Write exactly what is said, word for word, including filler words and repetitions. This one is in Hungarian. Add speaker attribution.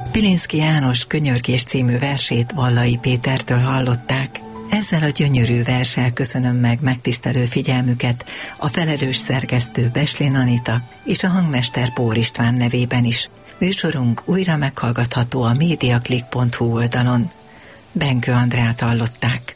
Speaker 1: Pilinszky János Könyörgés című versét Vallai Pétertől hallották. Ezzel a gyönyörű verssel köszönöm meg megtisztelő figyelmüket a felelős szerkesztő Beslén Anita és a hangmester Pór István nevében is. Műsorunk újra meghallgatható a mediaclick pont hu oldalon. Benkő Andrát hallották.